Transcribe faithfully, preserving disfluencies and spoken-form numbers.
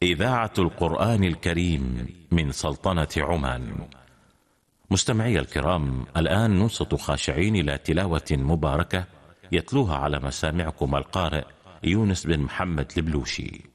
إذاعة القرآن الكريم من سلطنة عمان. مستمعي الكرام، الآن ننصت خاشعين إلى تلاوة مباركة يتلوها على مسامعكم القارئ يونس بن محمد البلوشي.